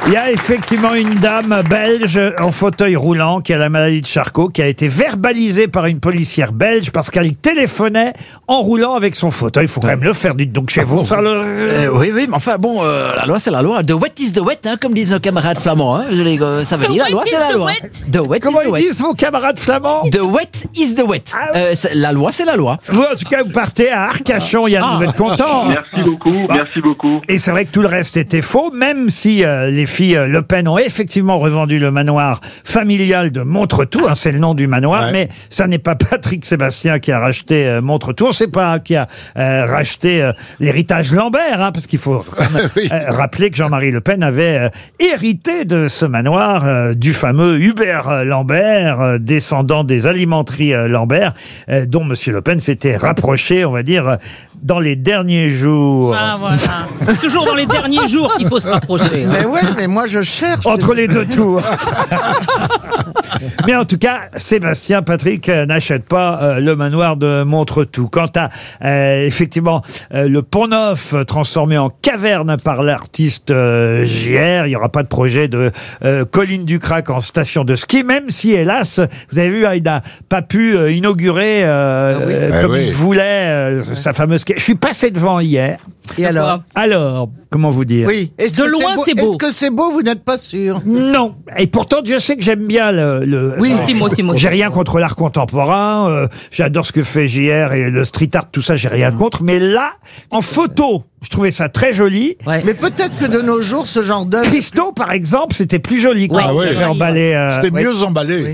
Il y a effectivement une dame belge en fauteuil roulant qui a la maladie de Charcot, qui a été verbalisée par une policière belge parce qu'elle téléphonait en roulant avec son fauteuil. Il faut quand même le faire, dites donc chez vous. Ça, Oui, mais enfin bon, la loi c'est la loi. The wet is the wet, hein, comme disent nos camarades flamands. Hein. Ça veut dire la loi c'est la loi. The wet Comment is the ils wet. disent vos camarades flamands? The wet is the wet. La loi c'est la loi. Vous, en tout cas, vous partez à Arcachon, Yann, vous êtes content. Merci beaucoup, merci beaucoup. Et c'est vrai que tout le reste était faux, même si les filles Le Pen ont effectivement revendu le manoir familial de Montretout, hein, c'est le nom du manoir, mais ça n'est pas Patrick Sébastien qui a racheté Montretout, c'est pas qui a racheté l'héritage Lambert, hein, parce qu'il faut rappeler que Jean-Marie Le Pen avait hérité de ce manoir du fameux Hubert Lambert, descendant des alimenteries Lambert, dont Monsieur Le Pen s'était rapproché, on va dire, dans les derniers jours. Ah, voilà. C'est toujours dans les derniers jours qu'il faut se rapprocher. Mais ouais, mais moi je cherche. Entre les deux tours. Mais en tout cas, Sébastien Patrick n'achète pas le manoir de Montretout. Quant à effectivement le Pont Neuf transformé en caverne par l'artiste JR, il n'y aura pas de projet de Colline du Crac en station de ski, même si hélas, vous avez vu, il n'a pas pu inaugurer comme il voulait sa fameuse. Je suis passé devant hier. Et alors? Alors, comment vous dire? Oui. De loin, c'est beau. Est-ce que c'est beau? Vous n'êtes pas sûr? Non. Et pourtant, Dieu sait que j'aime bien Oui, moi aussi. J'ai rien contre l'art contemporain. J'adore ce que fait JR et le street art, tout ça, j'ai rien contre. Mais là, en photo, je trouvais ça très joli. Ouais. Mais peut-être que de nos jours, ce genre d'œuvre... Christo, par exemple, c'était plus joli. Quand il avait emballé. C'était mieux emballé.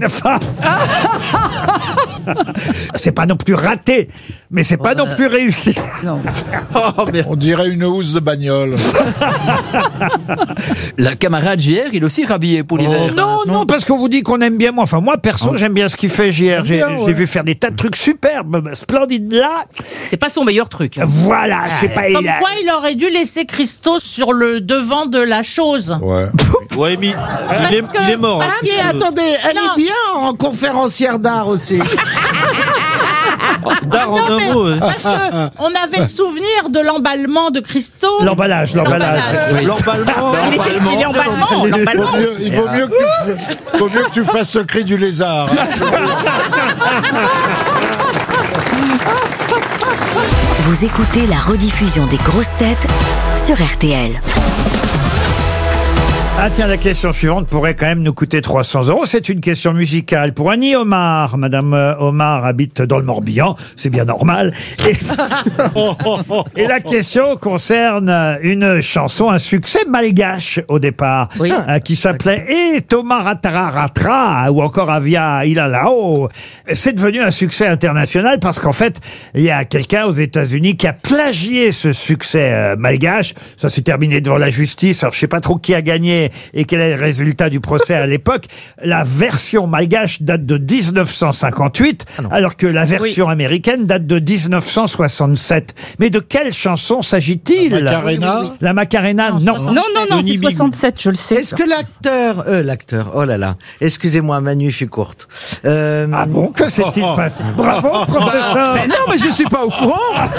C'est pas non plus raté, mais c'est pas non plus réussi. Non. On dirait une housse de bagnole. La camarade JR, il est aussi rhabillé pour l'hiver. Non, parce qu'on vous dit qu'on aime bien moi. Enfin, moi, perso, j'aime bien ce qu'il fait, JR. J'ai vu faire des tas de trucs superbes, splendides là. C'est pas son meilleur truc. Voilà, je sais pas. Comme quoi, il aurait dû laisser Christo sur le devant de la chose. Ouais. Ouais, mais il est mort. Ah, mais attendez, elle est bien en conférencière d'art aussi. D'art en Non, un mais mot. parce que on avait le souvenir de l'emballement de Christo. L'emballage. Oui. L'emballement. Il est emballement. Il vaut mieux que tu fasses le cri du lézard. Vous écoutez la rediffusion des grosses têtes sur RTL. Ah tiens, la question suivante pourrait quand même nous coûter 300 €. C'est une question musicale pour Annie Omar. Madame Omar habite dans le Morbihan, c'est bien normal. Et la question concerne une chanson, un succès malgache au départ, qui s'appelait « Et Thomas Ratara Ratra » ou encore « Avia Ilalao ». C'est devenu un succès international parce qu'en fait, il y a quelqu'un aux États-Unis qui a plagié ce succès malgache. Ça s'est terminé devant la justice. Alors je sais pas trop qui a gagné et quel est le résultat du procès à l'époque. La version malgache date de 1958, alors que la version américaine date de 1967. Mais de quelle chanson s'agit-il? La Macarena? La Macarena, non. Non, c'est 67, je le sais. Est-ce que l'acteur, oh là là, excusez-moi Manu, je suis courte. Ah bon, que s'est-il passé? Bravo, professeur. Mais non, mais je suis pas au courant.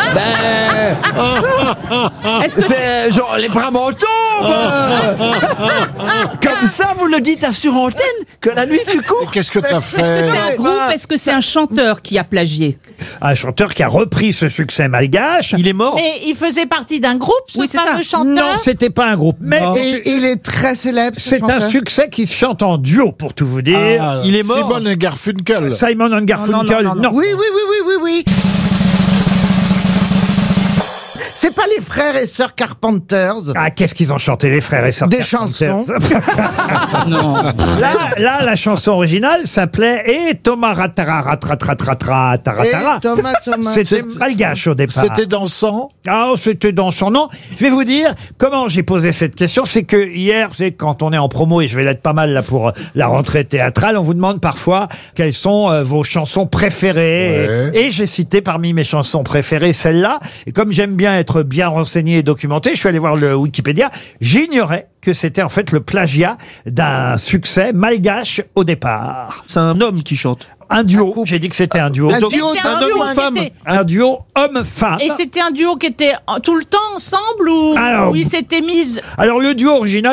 C'est genre les bras m'en tombent. Comme ça, vous le dites sur antenne que la nuit fut courte. Qu'est-ce que t'as Est-ce que fait? c'est un groupe? Est-ce que c'est un chanteur qui a plagié? Un chanteur qui a repris ce succès malgache. Il est mort. Mais il faisait partie d'un groupe, ce Oui, c'est fameux ça. chanteur. Non, c'était pas un groupe, mais Il est très célèbre. ce c'est un chanteur. succès qui se chante en duo, pour tout vous dire. Ah, Il est mort. Simon et Garfunkel. Simon and Garfunkel, non. Oui. C'est pas les frères et sœurs Carpenters. Ah, qu'est-ce qu'ils ont chanté, les frères et sœurs Des Carpenters. chansons. Non. Là, la chanson originale s'appelait « Et Thomas Ratara Ratratratratara Taratara Et Thomas. » C'était malgache au départ. C'était dansant. Ah, c'était dans son nom. Je vais vous dire comment j'ai posé cette question. C'est que hier, c'est quand on est en promo, et je vais l'être pas mal là pour la rentrée théâtrale, on vous demande parfois quelles sont vos chansons préférées. Et j'ai cité parmi mes chansons préférées celle-là. Et comme j'aime bien être bien renseigné et documenté, je suis allé voir le Wikipédia. J'ignorais que c'était en fait le plagiat d'un succès malgache au départ. C'est un homme qui chante. Un duo. J'ai dit que c'était un duo. Un Donc, duo C'était un duo, homme ou femme. un duo homme-femme. Et c'était un duo qui était tout le temps ensemble ou Alors, ils s'étaient mis. Alors le duo original